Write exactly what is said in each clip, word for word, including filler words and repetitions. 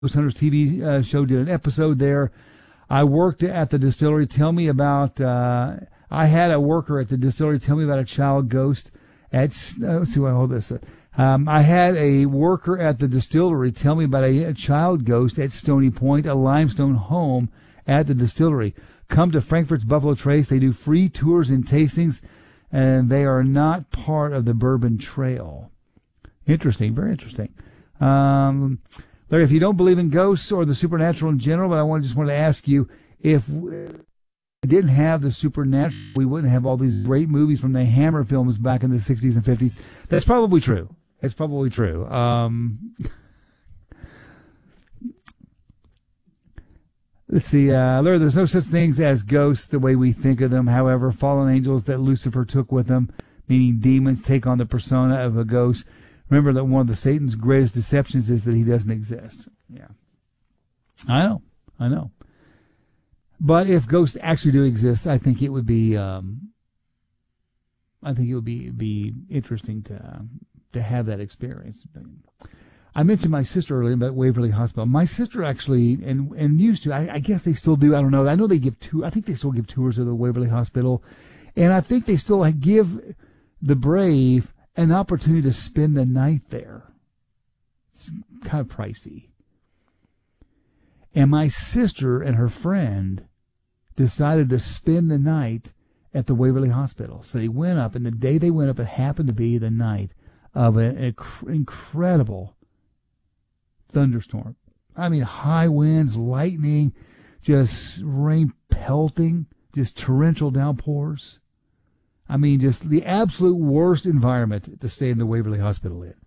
Ghost Hunters T V uh, show, did an episode there. I worked at the distillery. Tell me about, uh, I had a worker at the distillery tell me about a child ghost at, uh, let's see what I hold this. Um, I had a worker at the distillery tell me about a, a child ghost at Stony Point, a limestone home at the distillery. Come to Frankfurt's Buffalo Trace. They do free tours and tastings, and they are not part of the Bourbon Trail. Interesting, very interesting. Um, Larry, if you don't believe in ghosts or the supernatural in general, but I want, just want to ask you, if we didn't have the supernatural, we wouldn't have all these great movies from the Hammer films back in the sixties and fifties. That's probably true. That's probably true. Um, let's see. Uh, Larry, there's no such things as ghosts the way we think of them. However, fallen angels that Lucifer took with him, meaning demons, take on the persona of a ghost. Remember that one of the Satan's greatest deceptions is that he doesn't exist. Yeah. I know. I know. But if ghosts actually do exist, I think it would be, um, I think it would be, be interesting to, uh, to have that experience. I mentioned my sister earlier about Waverly Hospital. My sister actually, and, and used to, I, I guess they still do. I don't know. I know they give two, I think they still give tours of the Waverly Hospital. And I think they still like, give the brave an opportunity to spend the night there. It's kind of pricey. And my sister and her friend decided to spend the night at the Waverly Hospital. So they went up, and the day they went up, it happened to be the night of an inc- incredible thunderstorm. I mean, high winds, lightning, just rain pelting, just torrential downpours. I mean, just the absolute worst environment to stay in the Waverly Hospital in.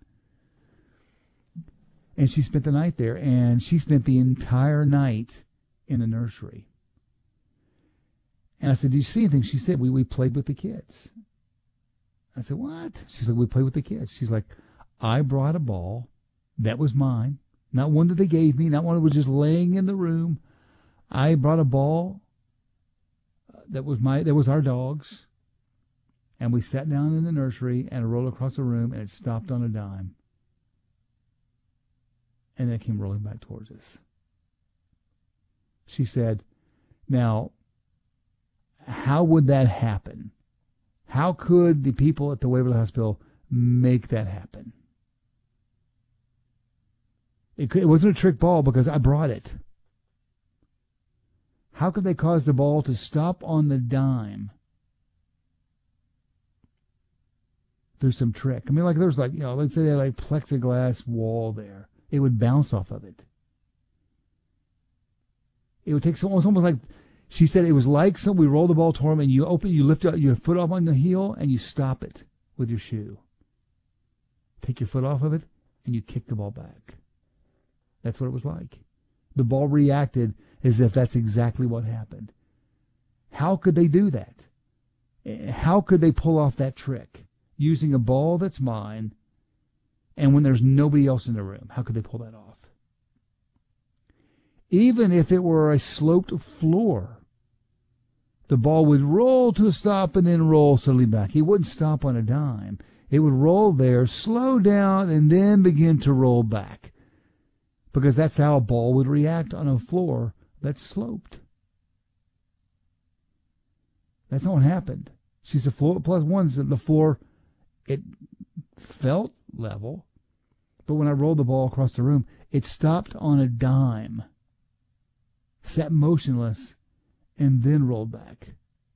And she spent the night there, and she spent the entire night in the nursery. And I said, "Do you see anything?" She said, we, we played with the kids. I said, "What?" She's like, "We played with the kids." She's like, "I brought a ball that was mine, not one that they gave me, not one that was just laying in the room. I brought a ball that was my, that was our dog's. And we sat down in the nursery and rolled across the room, and it stopped on a dime. And then it came rolling back towards us." She said, "Now, how would that happen? How could the people at the Waverly Hospital make that happen? It, could, it wasn't a trick ball because I brought it. How could they cause the ball to stop on the dime through some trick? I mean, like there's like, you know, let's say they had like plexiglass wall there. It would bounce off of it. It would take so, almost, almost like, she said it was like some, we roll the ball toward them, and you open, you lift up your foot up on the heel, and you stop it with your shoe. Take your foot off of it, and you kick the ball back. That's what it was like. The ball reacted as if that's exactly what happened. How could they do that? How could they pull off that trick? Using a ball that's mine, and when there's nobody else in the room, how could they pull that off? Even if it were a sloped floor, the ball would roll to a stop and then roll slowly back. It wouldn't stop on a dime. It would roll there, slow down, and then begin to roll back. Because that's how a ball would react on a floor that's sloped. That's not what happened. She said, floor plus one, the floor, it felt level, but when I rolled the ball across the room, it stopped on a dime, sat motionless, and then rolled back.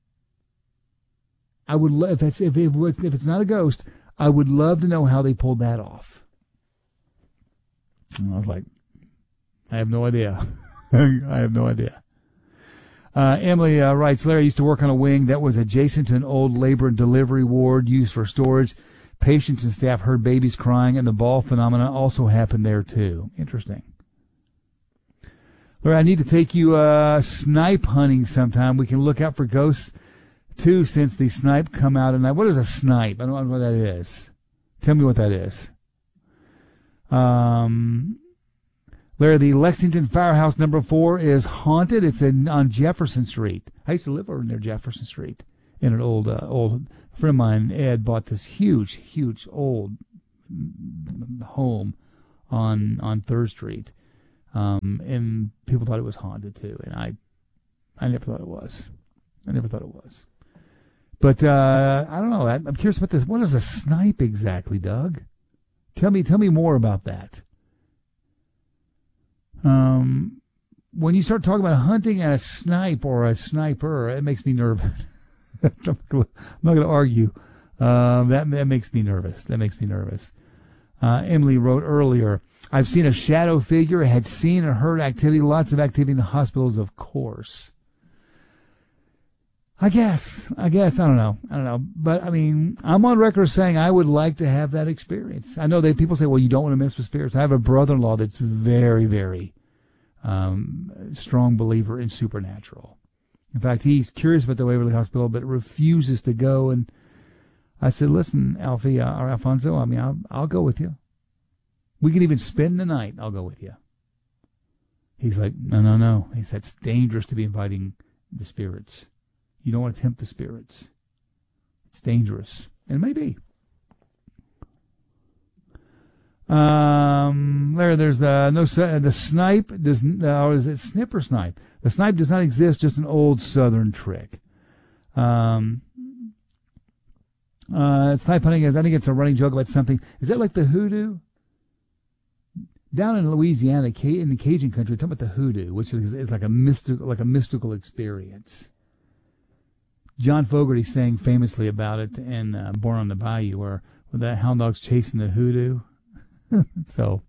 I would love, if that's if it was, if it's not a ghost, I would love to know how they pulled that off. And I was like, I have no idea. I have no idea. Uh, Emily uh, writes, Larry used to work on a wing that was adjacent to an old labor and delivery ward used for storage. Patients and staff heard babies crying, and the ball phenomena also happened there too. Interesting. Larry, I need to take you uh, snipe hunting sometime. We can look out for ghosts too, since the snipe come out at night. What is a snipe? I don't know what that is. Tell me what that is. Um, Larry, the Lexington Firehouse number four is haunted. It's in, on Jefferson Street. I used to live over near Jefferson Street in an old, uh, old friend of mine, Ed, bought this huge, huge old home on on Third Street. Um, and people thought it was haunted too, and I, I never thought it was. I never thought it was. But uh, I don't know. I, I'm curious about this. What is a snipe exactly, Doug? Tell me, tell me more about that. Um, when you start talking about hunting and a snipe or a sniper, it makes me nervous. I'm not going to argue. Um, that that makes me nervous. That makes me nervous. Uh, Emily wrote earlier, I've seen a shadow figure, had seen and heard activity, lots of activity in the hospitals, of course. I guess, I guess, I don't know, I don't know. But, I mean, I'm on record saying I would like to have that experience. I know that people say, well, you don't want to mess with spirits. I have a brother-in-law that's very, very um, strong believer in supernatural. In fact, he's curious about the Waverly Hospital, but refuses to go. And I said, listen, Alfie, uh, or Alfonso, I mean, I'll, I'll go with you. We can even spend the night. I'll go with you. He's like, no, no, no. He said, it's dangerous to be inviting the spirits. You don't want to tempt the spirits. It's dangerous. And it may be. Um, there, there's the, no, the snipe, does, uh, or is it snip or snipe? The snipe does not exist, just an old southern trick. Um, uh, snipe hunting is, I think it's a running joke about something. Is that like the hoodoo? Down in Louisiana, in the Cajun country, we're talking about the hoodoo, which is, is like a mystical, like a mystical experience. John Fogerty sang famously about it in uh, Born on the Bayou, where, where that hound dog's chasing the hoodoo. so,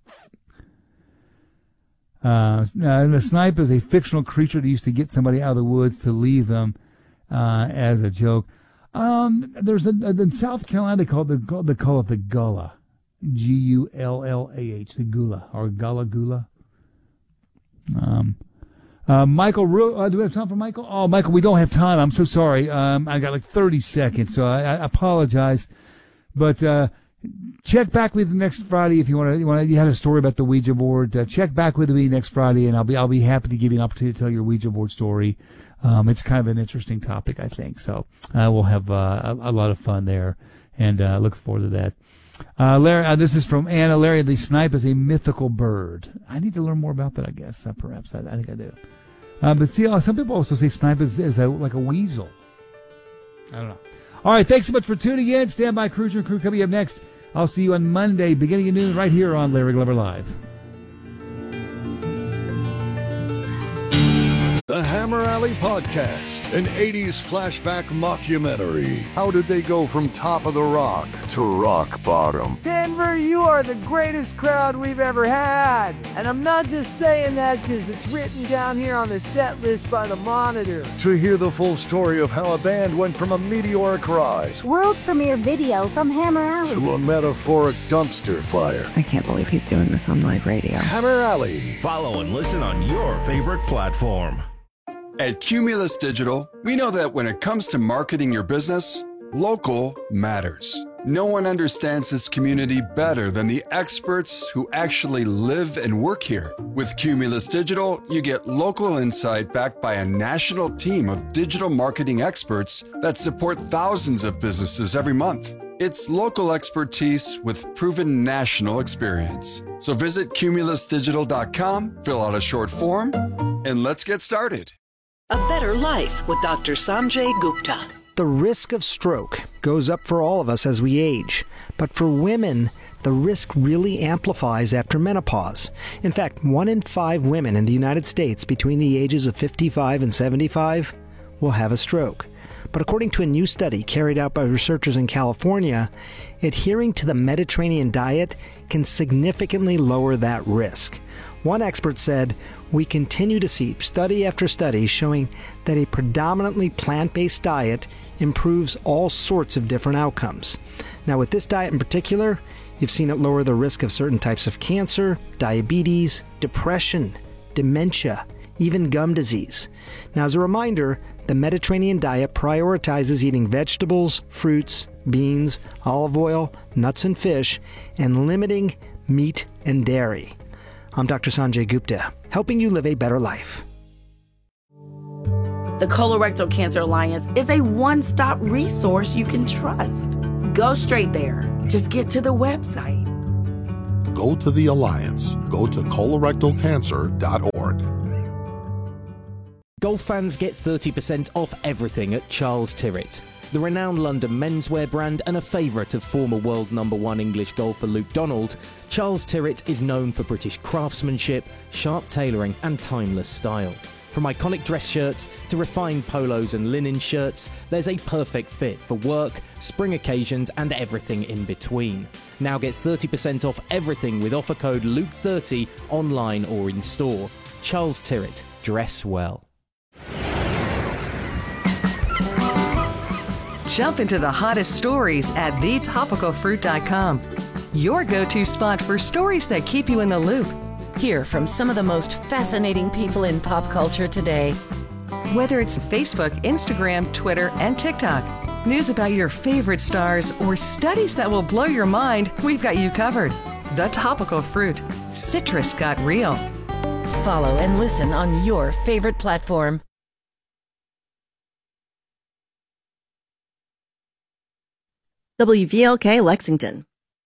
uh, the snipe is a fictional creature that used to get somebody out of the woods to leave them uh, as a joke. Um, there's a, in South Carolina they call it the they call it the gullah, G U L L A H, the gullah or gullah gullah. Um. Uh, Michael, uh, do we have time for Michael? Oh, Michael, we don't have time. I'm so sorry. Um, I got like thirty seconds, so I, I apologize. But uh, check back with me next Friday if you want to. You want you had a story about the Ouija board. Uh, check back with me next Friday, and I'll be I'll be happy to give you an opportunity to tell your Ouija board story. Um, it's kind of an interesting topic, I think. So uh, we'll have uh, a, a lot of fun there, and uh, look forward to that. Uh, Larry, uh, this is from Anna. Larry, the snipe is a mythical bird. I need to learn more about that, I guess. Uh, perhaps. I, I think I do. Uh, but see, uh, some people also say snipe is, is a, like a weasel. I don't know. All right, thanks so much for tuning in. Stand by, Cruiser and Crew coming up next. I'll see you on Monday, beginning of noon, right here on Larry Glover Live. The Hammer Alley Podcast, an eighties flashback mockumentary. How did they go from top of the rock to rock bottom? Denver, you are the greatest crowd we've ever had. And I'm not just saying that because it's written down here on the set list by the Monitor. To hear the full story of how a band went from a meteoric rise, world premiere video from Hammer Alley, to a metaphoric dumpster fire. I can't believe he's doing this on live radio. Hammer Alley. Follow and listen on your favorite platform. At Cumulus Digital, we know that when it comes to marketing your business, local matters. No one understands this community better than the experts who actually live and work here. With Cumulus Digital, you get local insight backed by a national team of digital marketing experts that support thousands of businesses every month. It's local expertise with proven national experience. So visit cumulus digital dot com, fill out a short form, and let's get started. A better life with Doctor Sanjay Gupta. The risk of stroke goes up for all of us as we age, but for women, the risk really amplifies after menopause. In fact, one in five women in the United States between the ages of fifty-five and seventy-five will have a stroke. But according to a new study carried out by researchers in California, adhering to the Mediterranean diet can significantly lower that risk. One expert said, "We continue to see study after study showing that a predominantly plant-based diet improves all sorts of different outcomes." Now, with this diet in particular, you've seen it lower the risk of certain types of cancer, diabetes, depression, dementia, even gum disease. Now, as a reminder, the Mediterranean diet prioritizes eating vegetables, fruits, beans, olive oil, nuts and fish, and limiting meat and dairy. I'm Doctor Sanjay Gupta, helping you live a better life. The Colorectal Cancer Alliance is a one-stop resource you can trust. Go straight there. Just get to the website. go to the Alliance. Go to colorectal cancer dot org. Golf fans get thirty percent off everything at Charles Tyrwhitt. The renowned London menswear brand and a favourite of former world number one English golfer Luke Donald, Charles Tyrwhitt is known for British craftsmanship, sharp tailoring and timeless style. From iconic dress shirts to refined polos and linen shirts, there's a perfect fit for work, spring occasions and everything in between. Now get thirty percent off everything with offer code Luke thirty online or in store. Charles Tyrwhitt, dress well. Jump into the hottest stories at the topical fruit dot com. Your go-to spot for stories that keep you in the loop. Hear from some of the most fascinating people in pop culture today. Whether it's Facebook, Instagram, Twitter, and TikTok, news about your favorite stars, or studies that will blow your mind, we've got you covered. The Topical Fruit. Citrus got real. Follow and listen on your favorite platform. W V L K Lexington.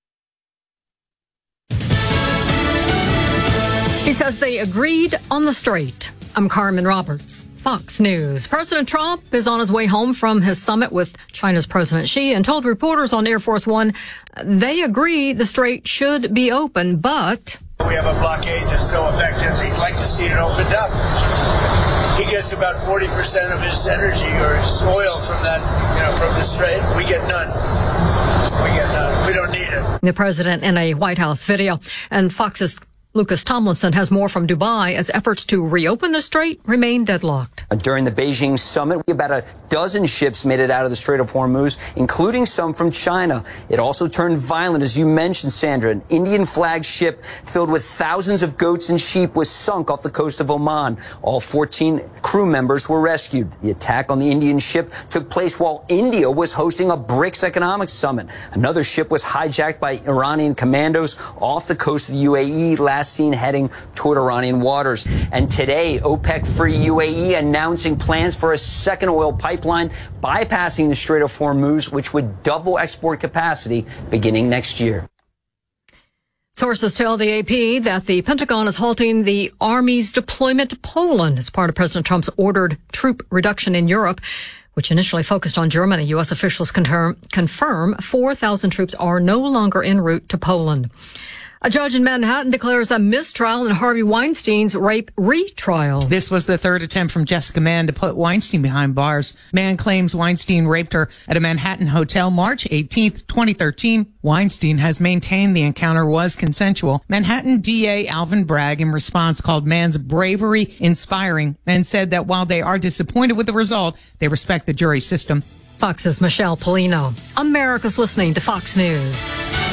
He says they agreed on the straight. I'm Carmen Roberts, Fox News. President Trump is on his way home from his summit with China's President Xi and told reporters on Air Force One they agree the strait should be open, but... We have a blockade that's so effective, he'd like to see it opened up. He gets about forty percent of his energy or his oil from that, you know, from the strait. We get none. We get none. We don't need it. The president in a White House video. And Fox's Lucas Tomlinson has more from Dubai as efforts to reopen the strait remain deadlocked. During the Beijing summit, about a dozen ships made it out of the Strait of Hormuz, including some from China. It also turned violent, as you mentioned, Sandra. An Indian flagged ship filled with thousands of goats and sheep was sunk off the coast of Oman. All fourteen crew members were rescued. The attack on the Indian ship took place while India was hosting a BRICS economic summit. Another ship was hijacked by Iranian commandos off the coast of the U A E last seen heading toward Iranian waters. And today, OPEC-free U A E announcing plans for a second oil pipeline bypassing the Strait of Hormuz, which would double export capacity beginning next year. Sources tell the A P that the Pentagon is halting the Army's deployment to Poland as part of President Trump's ordered troop reduction in Europe, which initially focused on Germany. U S officials confirm, confirm four thousand troops are no longer en route to Poland. A judge in Manhattan declares a mistrial in Harvey Weinstein's rape retrial. This was the third attempt from Jessica Mann to put Weinstein behind bars. Mann claims Weinstein raped her at a Manhattan hotel March eighteenth, twenty thirteen. Weinstein has maintained the encounter was consensual. Manhattan D A Alvin Bragg, in response, called Mann's bravery inspiring and said that while they are disappointed with the result, they respect the jury system. Fox's Michelle Polino. America's listening to Fox News.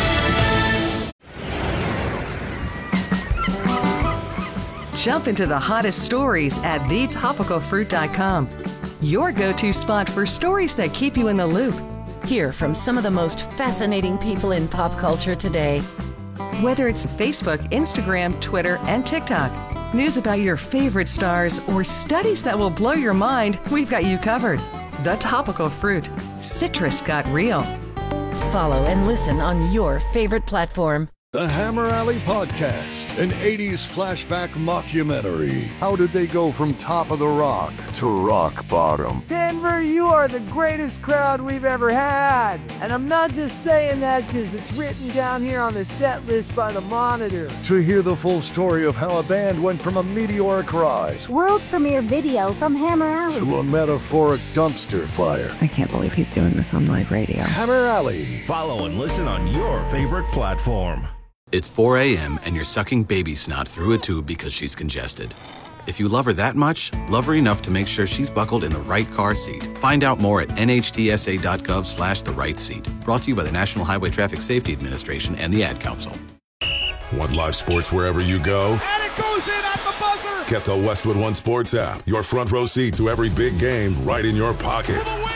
Jump into the hottest stories at the topical fruit dot com. Your go-to spot for stories that keep you in the loop. Hear from some of the most fascinating people in pop culture today. Whether it's Facebook, Instagram, Twitter, and TikTok, news about your favorite stars, or studies that will blow your mind, we've got you covered. The Topical Fruit. Citrus got real. Follow and listen on your favorite platform. The Hammer Alley Podcast, an eighties flashback mockumentary. How did they go from top of the rock to rock bottom? Denver, you are the greatest crowd we've ever had. And I'm not just saying that because it's written down here on the set list by the Monitor. To hear the full story of how a band went from a meteoric rise, World premiere video from Hammer Alley, to a metaphoric dumpster fire. I can't believe he's doing this on live radio. Hammer Alley. Follow and listen on your favorite platform. It's four a.m. and you're sucking baby snot through a tube because she's congested. If you love her that much, love her enough to make sure she's buckled in the right car seat. Find out more at N H T S A dot gov slash the right seat. Brought to you by the National Highway Traffic Safety Administration and the Ad Council. Want live sports wherever you go? And it goes in at the buzzer! Get the Westwood One Sports app. Your front row seat to every big game right in your pocket. For the win!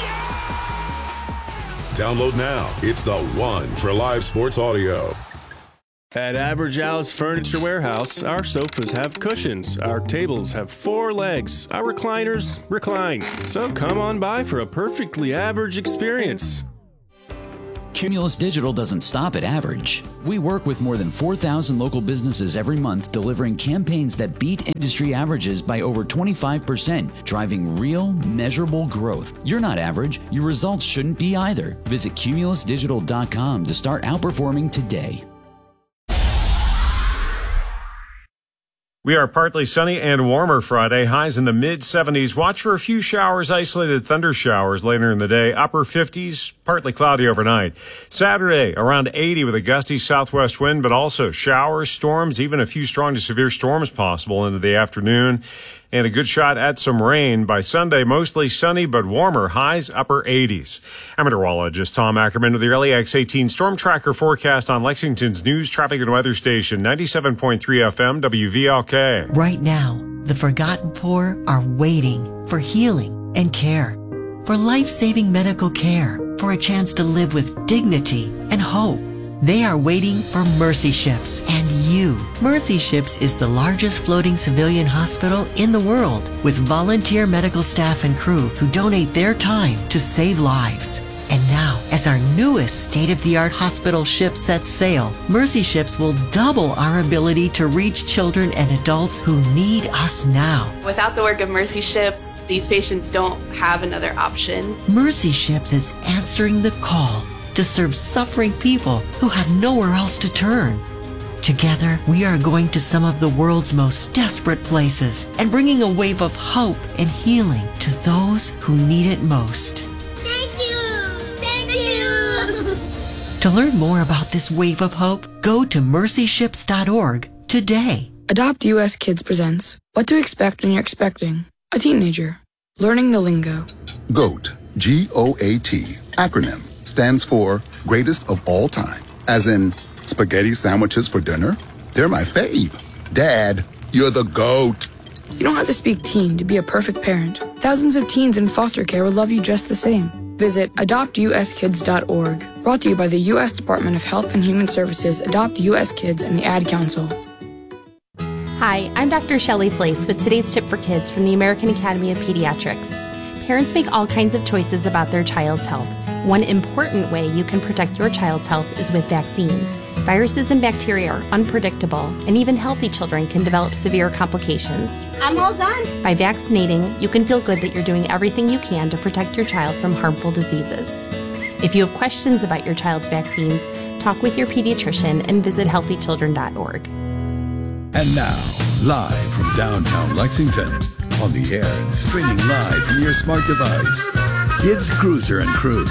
Yeah! Download now. It's the one for live sports audio. At Average Al's Furniture Warehouse, our sofas have cushions, our tables have four legs, our recliners recline. So come on by for a perfectly average experience. Cumulus Digital doesn't stop at average. We work with more than four thousand local businesses every month, delivering campaigns that beat industry averages by over twenty-five percent, driving real, measurable growth. You're not average. Your results shouldn't be either. Visit cumulus digital dot com to start outperforming today. We are partly sunny and warmer Friday, highs in the mid seventies. Watch for a few showers, isolated thunder showers later in the day. Upper fifties, partly cloudy overnight. Saturday, around eighty with a gusty southwest wind, but also showers, storms, even a few strong to severe storms possible into the afternoon. And a good shot at some rain. By Sunday, mostly sunny but warmer, highs upper eighties. I'm meteorologist Tom Ackerman with the L E X eighteen Storm Tracker forecast on Lexington's news, traffic, and weather station, ninety-seven point three F M, W V L K. Right now, the forgotten poor are waiting for healing and care, for life-saving medical care, for a chance to live with dignity and hope. They are waiting for Mercy Ships and you. Mercy Ships is the largest floating civilian hospital in the world, with volunteer medical staff and crew who donate their time to save lives. And now, as our newest state-of-the-art hospital ship sets sail, Mercy Ships will double our ability to reach children and adults who need us now. Without the work of Mercy Ships, these patients don't have another option. Mercy Ships is answering the call to serve suffering people who have nowhere else to turn. Together, we are going to some of the world's most desperate places and bringing a wave of hope and healing to those who need it most. Thank you! Thank you! To learn more about this wave of hope, go to mercy ships dot org today. Adopt U S Kids presents What to Expect When You're Expecting a Teenager. Learning the lingo. GOAT, G O A T, acronym, stands for Greatest of All Time. As in, spaghetti sandwiches for dinner? They're my fave. Dad, you're the GOAT. You don't have to speak teen to be a perfect parent. Thousands of teens in foster care will love you just the same. Visit adopt u s kids dot org. Brought to you by the U S Department of Health and Human Services, Adopt U S Kids, and the Ad Council. Hi, I'm Doctor Shelley Flace with today's tip for kids from the American Academy of Pediatrics. Parents make all kinds of choices about their child's health. One important way you can protect your child's health is with vaccines. Viruses and bacteria are unpredictable, and even healthy children can develop severe complications. I'm all done. By vaccinating, you can feel good that you're doing everything you can to protect your child from harmful diseases. If you have questions about your child's vaccines, talk with your pediatrician and visit healthy children dot org. And now, live from downtown Lexington, on the air and streaming live from your smart device, Kids Cruiser and Crew.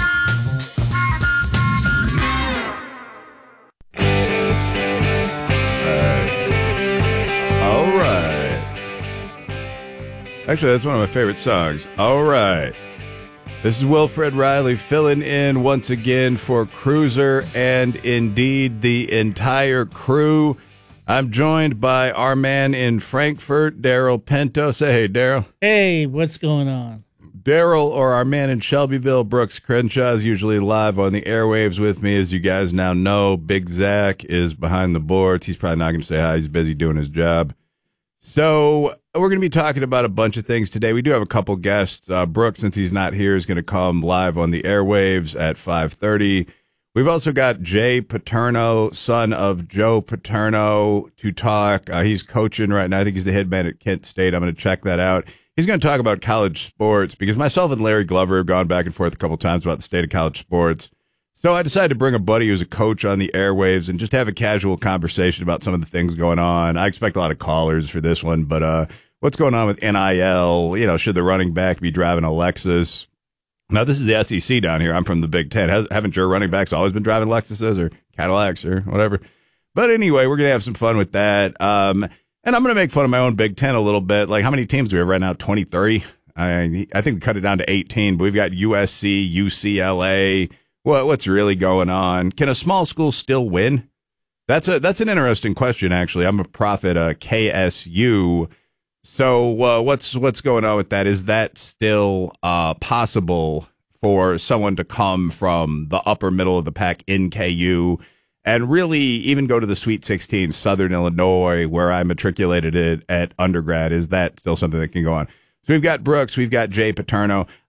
All right. Actually, that's one of my favorite songs. All right. This is Wilfred Riley filling in once again for Cruiser and indeed the entire crew. I'm joined by our man in Frankfurt, Daryl Pinto. Say hey, Daryl. Hey, what's going on? Daryl, or our man in Shelbyville, Brooks Crenshaw, is usually live on the airwaves with me. As you guys now know, Big Zach is behind the boards. He's probably not going to say hi. He's busy doing his job. So we're going to be talking about a bunch of things today. We do have a couple guests. Uh, Brooks, since he's not here, is going to come live on the airwaves at five thirty. We've also got Jay Paterno, son of Joe Paterno, to talk. Uh, he's coaching right now. I think he's the head man at Kent State. I'm going to check that out. He's going to talk about college sports because myself and Larry Glover have gone back and forth a couple times about the state of college sports. So I decided to bring a buddy who's a coach on the airwaves and just have a casual conversation about some of the things going on. I expect a lot of callers for this one, but uh, what's going on with N I L? You know, should the running back be driving a Lexus? Now, this is the S E C down here. I'm from the Big Ten. Has, haven't your running backs always been driving Lexuses or Cadillacs or whatever? But anyway, we're going to have some fun with that. Um, and I'm going to make fun of my own Big Ten a little bit. Like, how many teams do we have right now? twenty, thirty? I, I think we cut it down to eighteen, but we've got U S C, U C L A. What, what's really going on? Can a small school still win? That's a that's an interesting question, actually. I'm a prophet, uh, K S U. So uh, what's what's going on with that? Is that still uh, possible for someone to come from the upper middle of the pack in K U and really even go to the Sweet sixteen, Southern Illinois, where I matriculated it at undergrad? Is that still something that can go on? So we've got Brooks, we've got Jay Paterno.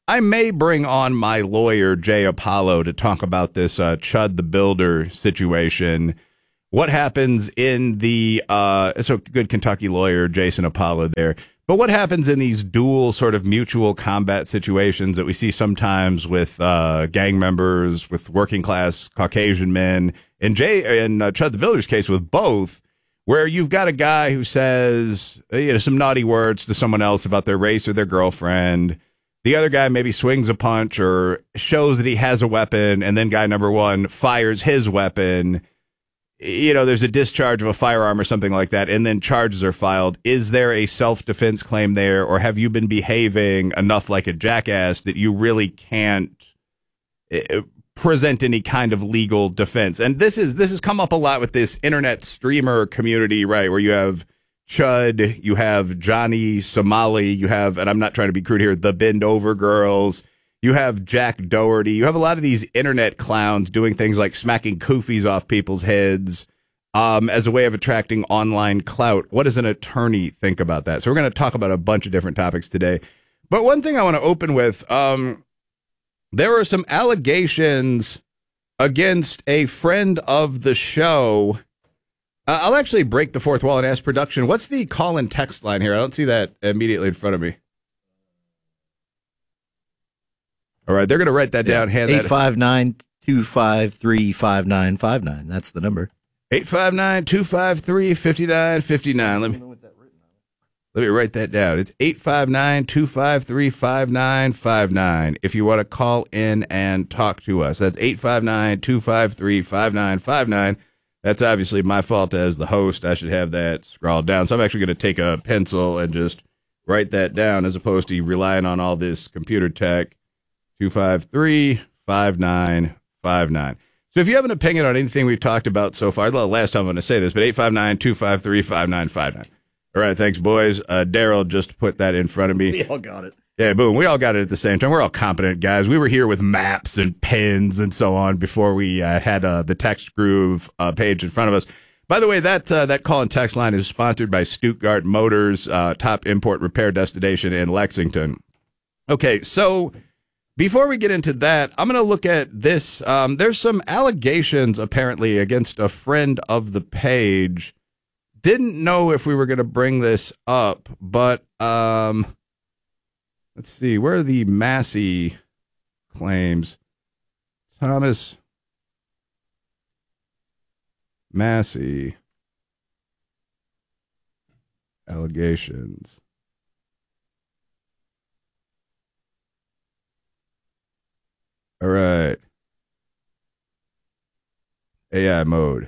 I may bring on my lawyer, Jay Apollo, to talk about this uh, Chud the Builder situation. What happens in the, uh, so good Kentucky lawyer, Jason Apollo there. But what happens in these dual sort of mutual combat situations that we see sometimes with uh, gang members, with working class Caucasian men, in Jay in uh, Chud the Builder's case with both, where you've got a guy who says you know some naughty words to someone else about their race or their girlfriend. The other guy maybe swings a punch or shows that he has a weapon, and then guy number one fires his weapon. You know, there's a discharge of a firearm or something like that, and then charges are filed. Is there a self-defense claim there, or have you been behaving enough like a jackass that you really can't uh, present any kind of legal defense? And this is this has come up a lot with this internet streamer community, right, where you have Chud, you have Johnny Somali, you have, and I'm not trying to be crude here, the Bend Over Girls. You have Jack Doherty. You have a lot of these internet clowns doing things like smacking koofies off people's heads um, as a way of attracting online clout. What does an attorney think about that? So we're going to talk about a bunch of different topics today. But one thing I want to open with, um, there are some allegations against a friend of the show. Uh, I'll actually break the fourth wall and ask production, what's the call and text line here? I don't see that immediately in front of me. All right, they're going to write that down. Hand eight five nine, two five three, five nine five nine. That's the number. eight five nine, two five three, five nine five nine. Let me, let me write that down. It's eight five nine, two five three, five nine five nine. If you want to call in and talk to us, that's eight five nine, two five three, five nine five nine. That's obviously my fault as the host. I should have that scrawled down. So I'm actually going to take a pencil and just write that down as opposed to relying on all this computer tech. two five three, five nine five nine. So if you have an opinion on anything we've talked about so far, the last time I'm going to say this, but eight five nine, two five three, five nine five nine. All right, thanks, boys. Uh, Daryl just put that in front of me. We all got it. Yeah, boom. We all got it at the same time. We're all competent guys. We were here with maps and pens and so on before we uh, had uh, the Text Groove uh, page in front of us. By the way, that uh, that call and text line is sponsored by Stuttgart Motors, uh, top import repair destination in Lexington. Okay, so before we get into that, I'm going to look at this. Um, there's some allegations, apparently, against a friend of the page. Didn't know if we were going to bring this up, but um, let's see. Where are the Massey claims? Thomas Massey allegations. All right. A I mode.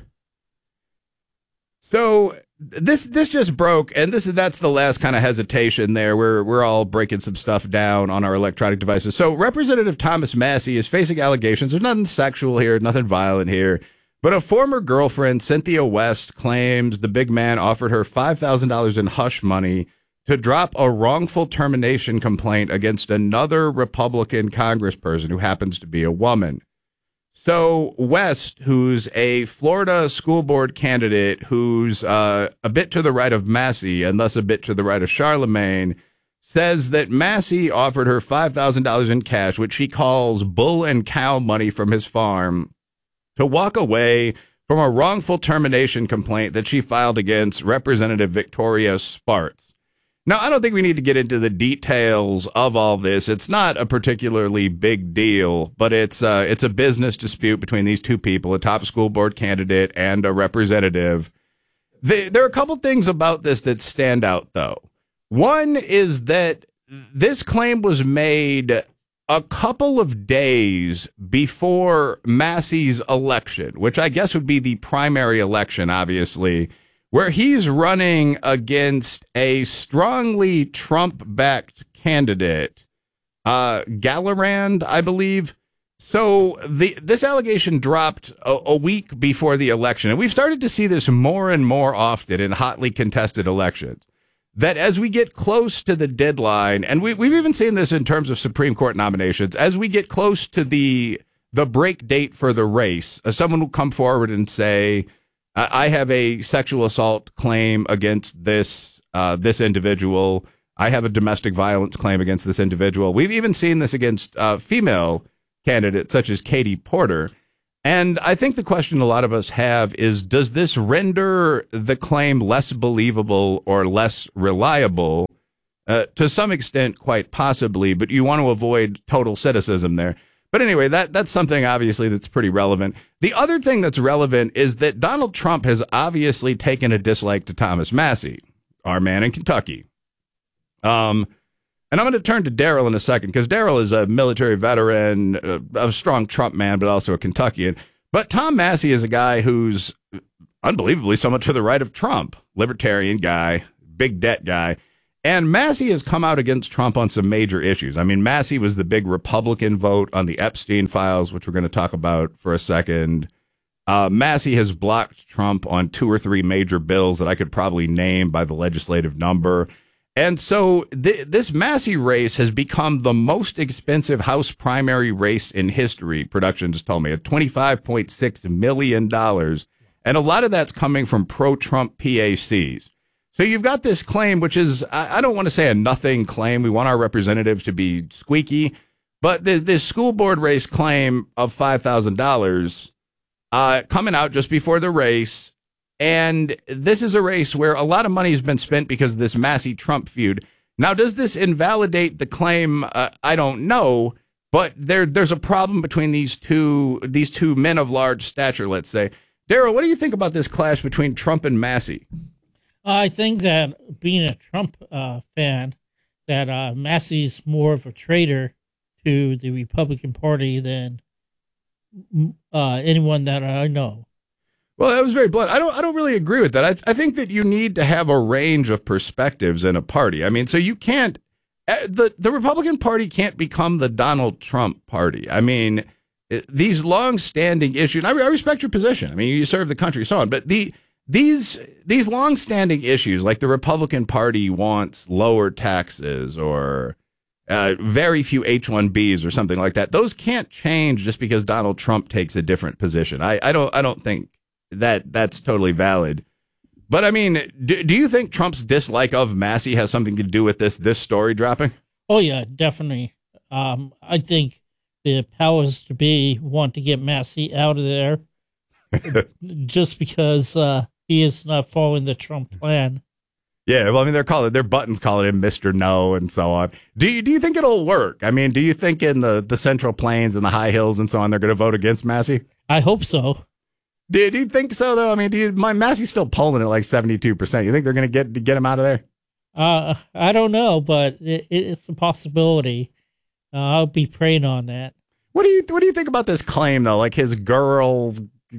So this this just broke, and this is that's the last kind of hesitation there. We're we're all breaking some stuff down on our electronic devices. So Representative Thomas Massey is facing allegations. There's nothing sexual here, nothing violent here. But a former girlfriend, Cynthia West, claims the big man offered her five thousand dollars in hush money to drop a wrongful termination complaint against another Republican congressperson who happens to be a woman. So West, who's a Florida school board candidate, who's uh, a bit to the right of Massey and thus a bit to the right of Charlemagne, says that Massey offered her five thousand dollars in cash, which she calls bull and cow money from his farm, to walk away from a wrongful termination complaint that she filed against Representative Victoria Spartz. Now, I don't think we need to get into the details of all this. It's not a particularly big deal, but it's uh, it's a business dispute between these two people, a top school board candidate and a representative. The, there are a couple things about this that stand out, though. One is that this claim was made a couple of days before Massey's election, which I guess would be the primary election, obviously, where he's running against a strongly Trump-backed candidate, uh, Gillibrand, I believe. So the this allegation dropped a, a week before the election, and we've started to see this more and more often in hotly contested elections, that as we get close to the deadline, and we, we've even seen this in terms of Supreme Court nominations, as we get close to the the break date for the race, uh, someone will come forward and say, I have a sexual assault claim against this uh, this individual. I have a domestic violence claim against this individual. We've even seen this against uh, female candidates such as Katie Porter. And I think the question a lot of us have is, does this render the claim less believable or less reliable? Uh, to some extent, quite possibly, but you want to avoid total cynicism there. But anyway, that that's something obviously that's pretty relevant. The other thing that's relevant is that Donald Trump has obviously taken a dislike to Thomas Massie, our man in Kentucky. Um, and I'm going to turn to Daryl in a second, because Daryl is a military veteran, a, a strong Trump man, but also a Kentuckian. But Tom Massie is a guy who's unbelievably somewhat to the right of Trump, libertarian guy, big debt guy. And Massie has come out against Trump on some major issues. I mean, Massie was the big Republican vote on the Epstein files, which we're going to talk about for a second. Uh, Massie has blocked Trump on two or three major bills that I could probably name by the legislative number. And so th- this Massie race has become the most expensive House primary race in history, production just told me, at twenty-five point six million dollars. And a lot of that's coming from pro-Trump P A Cs. So you've got this claim, which is, I don't want to say a nothing claim. We want our representatives to be squeaky. But this, this school board race claim of five thousand dollars uh, coming out just before the race. And this is a race where a lot of money has been spent because of this Massie-Trump feud. Now, does this invalidate the claim? Uh, I don't know. But there, there's a problem between these two, these two men of large stature, let's say. Daryl, what do you think about this clash between Trump and Massie? I think that being a Trump uh, fan, that uh, Massie's more of a traitor to the Republican Party than uh, anyone that I know. Well, that was very blunt. I don't. I don't really agree with that. I, I think that you need to have a range of perspectives in a party. I mean, so you can't. The the Republican Party can't become the Donald Trump Party. I mean, these long-standing issues. I, I respect your position. I mean, you serve the country, so on. But the These these long-standing issues, like the Republican Party wants lower taxes or uh, very few H one Bs or something like that, those can't change just because Donald Trump takes a different position. I, I don't I don't think that that's totally valid. But I mean, do, do you think Trump's dislike of Massie has something to do with this this story dropping? Oh yeah, definitely. Um, I think the powers to be want to get Massie out of there just because. Uh, He is not following the Trump plan. Yeah, well, I mean, they're calling their buttons calling him Mister No and so on. Do you do you think it'll work? I mean, do you think in the, the Central Plains and the high hills and so on, they're going to vote against Massie? I hope so. Do, do you think so, though? I mean, do you, my Massie's still polling at like seventy-two percent. You think they're going to get to get him out of there? Uh, I don't know, but it, it's a possibility. Uh, I'll be praying on that. What do you What do you think about this claim, though? Like his girl.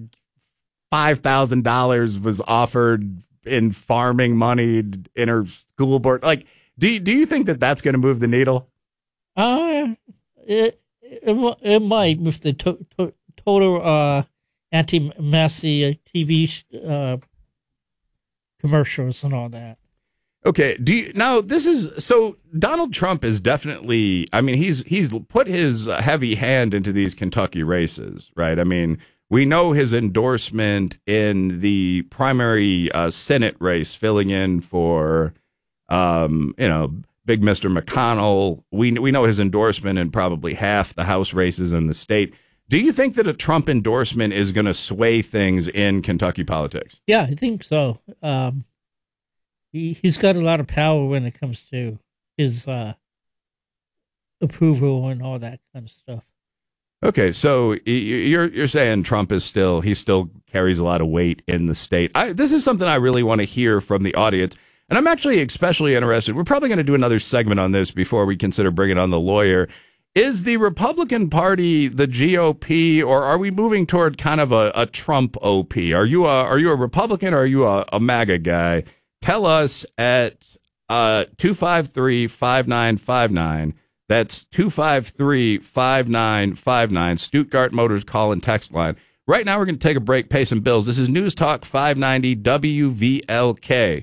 five thousand dollars was offered in farming money in her school board. Like, do you, do you think that that's going to move the needle? Uh, it, it, it might with the to, to, total uh, anti-Massie T V uh, commercials and all that. Okay. Do you, now this is so Donald Trump is definitely, I mean, he's, he's put his heavy hand into these Kentucky races, right? I mean, we know his endorsement in the primary uh, Senate race, filling in for, um, you know, big Mister McConnell. We we know his endorsement in probably half the House races in the state. Do you think that a Trump endorsement is going to sway things in Kentucky politics? Yeah, I think so. Um, he, he's got a lot of power when it comes to his uh, approval and all that kind of stuff. Okay, so you're you're saying Trump is still he still carries a lot of weight in the state. I, this is something I really want to hear from the audience, and I'm actually especially interested. We're probably going to do another segment on this before we consider bringing on the lawyer. Is the Republican Party the G O P, or are we moving toward kind of a, a Trump O P? Are you a are you a Republican or are you a, a MAGA guy? Tell us at uh, two five three, five nine five nine. That's two five three, five nine five nine, Stuttgart Motors call and text line. Right now, we're going to take a break, pay some bills. This is News Talk five ninety W V L K.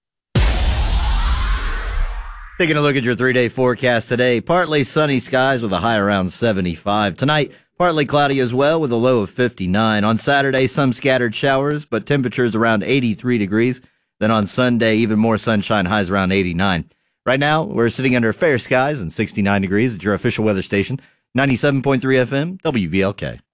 Taking a look at your three-day forecast today. Partly sunny skies with a high around seventy-five. Tonight, partly cloudy as well with a low of fifty-nine. On Saturday, some scattered showers, but temperatures around eighty-three degrees. Then on Sunday, even more sunshine, highs around eighty-nine. Right now, we're sitting under fair skies and sixty-nine degrees at your official weather station, ninety-seven point three F M, W V L K.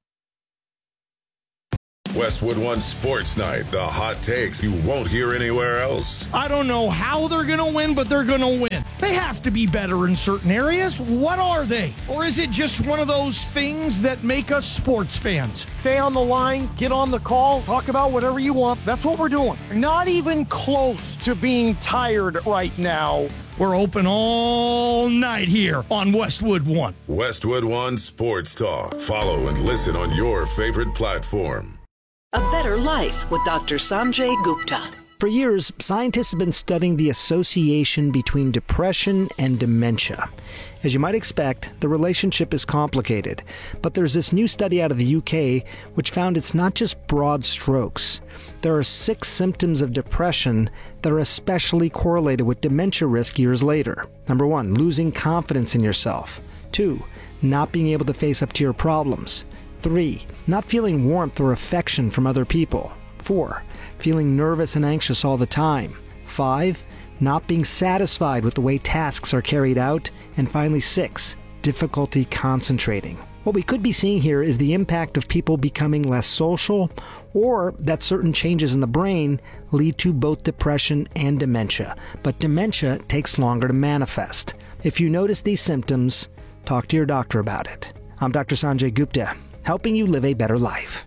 Westwood One Sports Night, the hot takes you won't hear anywhere else. I don't know how they're going to win, but they're going to win. They have to be better in certain areas. What are they? Or is it just one of those things that make us sports fans? Stay on the line, get on the call, talk about whatever you want. That's what we're doing. Not even close to being tired right now. We're open all night here on Westwood One. Westwood One Sports Talk. Follow and listen on your favorite platform. A Better Life with Doctor Sanjay Gupta. For years, scientists have been studying the association between depression and dementia. As you might expect, the relationship is complicated, but there's this new study out of the U K which found it's not just broad strokes. There are six symptoms of depression that are especially correlated with dementia risk years later. Number one, losing confidence in yourself. Two, not being able to face up to your problems. Three, not feeling warmth or affection from other people. Four, feeling nervous and anxious all the time. Five, not being satisfied with the way tasks are carried out. And finally, six, difficulty concentrating. What we could be seeing here is the impact of people becoming less social, or that certain changes in the brain lead to both depression and dementia. But dementia takes longer to manifest. If you notice these symptoms, talk to your doctor about it. I'm Doctor Sanjay Gupta, helping you live a better life.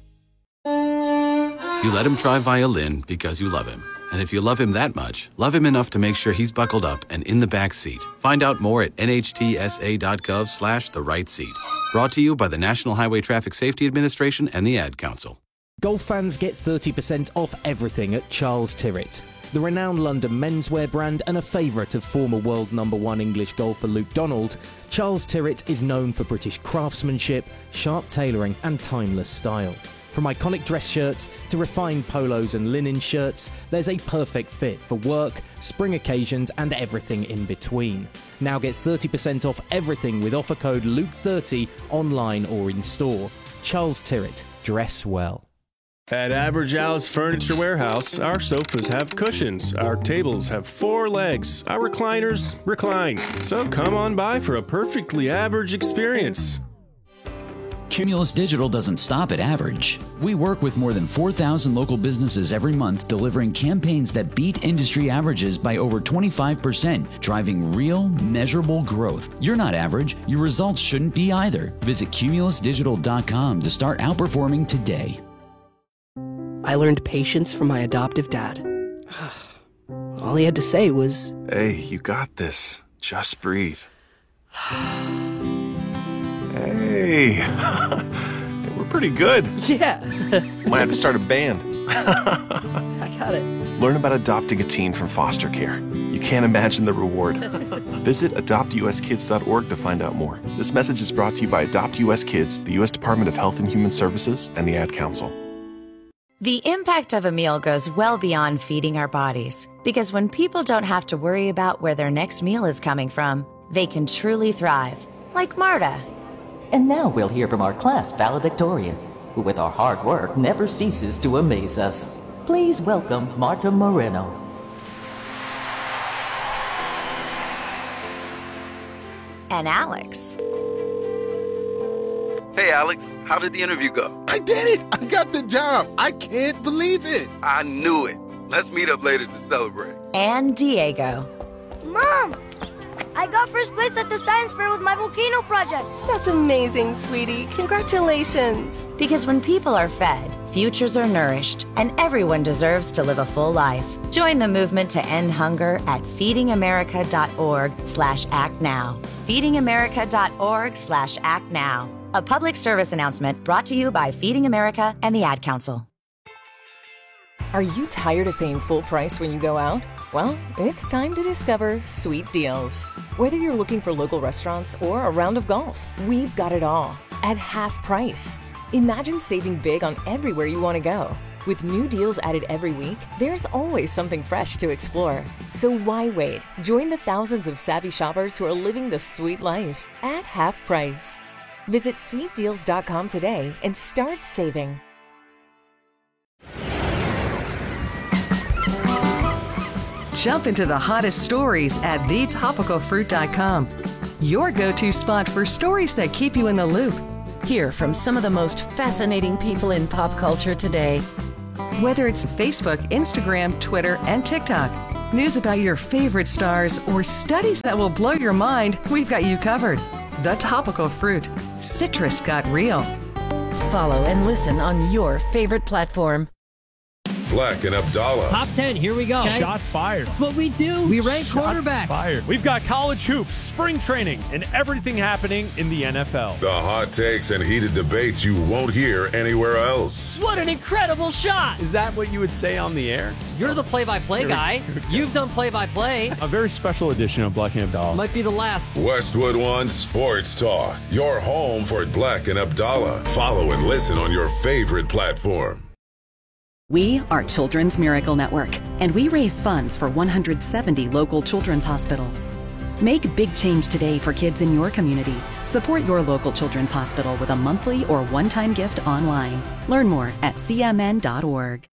You let him try violin because you love him. And if you love him that much, love him enough to make sure he's buckled up and in the back seat. Find out more at nhtsa.gov slash the right seat. Brought to you by the National Highway Traffic Safety Administration and the Ad Council. Golf fans get thirty percent off everything at Charles Tyrwhitt. The renowned London menswear brand and a favourite of former world number one English golfer Luke Donald, Charles Tyrwhitt is known for British craftsmanship, sharp tailoring and timeless style. From iconic dress shirts to refined polos and linen shirts, there's a perfect fit for work, spring occasions and everything in between. Now get thirty percent off everything with offer code Luke thirty online or in store. Charles Tyrwhitt, dress well. At Average Al's Furniture Warehouse, our sofas have cushions, our tables have four legs, our recliners recline. So come on by for a perfectly average experience. Cumulus Digital doesn't stop at average. We work with more than four thousand local businesses every month, delivering campaigns that beat industry averages by over twenty-five percent, driving real, measurable growth. You're not average. Your results shouldn't be either. Visit cumulus digital dot com to start outperforming today. I learned patience from my adoptive dad. All he had to say was, "Hey, you got this. Just breathe." Hey, we're pretty good. Yeah. Might have to start a band. I got it. Learn about adopting a teen from foster care. You can't imagine the reward. Visit adopt u s kids dot org to find out more. This message is brought to you by Adopt U S Kids, the U S Department of Health and Human Services, and the Ad Council. The impact of a meal goes well beyond feeding our bodies, because when people don't have to worry about where their next meal is coming from, they can truly thrive, like Marta. And now we'll hear from our class valedictorian, who with our hard work never ceases to amaze us. Please welcome Marta Moreno. And Alex. Hey, Alex, how did the interview go? I did it! I got the job! I can't believe it! I knew it. Let's meet up later to celebrate. And Diego. Mom! I got first place at the science fair with my volcano project. That's amazing, sweetie. Congratulations. Because when people are fed, futures are nourished, and everyone deserves to live a full life. Join the movement to end hunger at feeding america dot org slash act now. feeding america dot org slash act now. A public service announcement brought to you by Feeding America and the Ad Council. Are you tired of paying full price when you go out? Well, it's time to discover Sweet Deals. Whether you're looking for local restaurants or a round of golf, we've got it all at half price. Imagine saving big on everywhere you want to go. With new deals added every week, there's always something fresh to explore. So why wait? Join the thousands of savvy shoppers who are living the sweet life at half price. Visit sweet deals dot com today and start saving. Jump into the hottest stories at the topical fruit dot com. Your go-to spot for stories that keep you in the loop. Hear from some of the most fascinating people in pop culture today. Whether it's Facebook, Instagram, Twitter, and TikTok, news about your favorite stars, or studies that will blow your mind, we've got you covered. The Topical Fruit. Citrus got real. Follow and listen on your favorite platform. Black and Abdallah. Top ten, here we go. Okay. Shots fired. That's what we do. We rank Shots quarterbacks. Fired. We've got college hoops, spring training, and everything happening in the N F L. The hot takes and heated debates you won't hear anywhere else. What an incredible shot. Is that what you would say on the air? You're the play-by-play guy. You've done play-by-play. A very special edition of Black and Abdallah. Might be the last. Westwood One Sports Talk. Your home for Black and Abdallah. Follow and listen on your favorite platform. We are Children's Miracle Network, and we raise funds for one hundred seventy local children's hospitals. Make big change today for kids in your community. Support your local children's hospital with a monthly or one-time gift online. Learn more at c m n dot org.